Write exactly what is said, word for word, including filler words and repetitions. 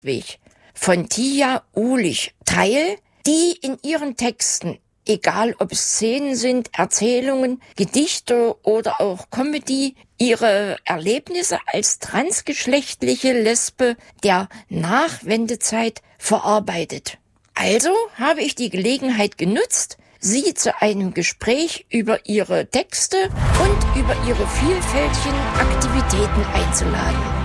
Weg von Tia Uhlich teil, die in ihren Texten, egal ob es Szenen sind, Erzählungen, Gedichte oder auch Comedy, ihre Erlebnisse als transgeschlechtliche Lesbe der Nachwendezeit verarbeitet. Also habe ich die Gelegenheit genutzt, sie zu einem Gespräch über ihre Texte und über ihre vielfältigen Aktivitäten einzuladen.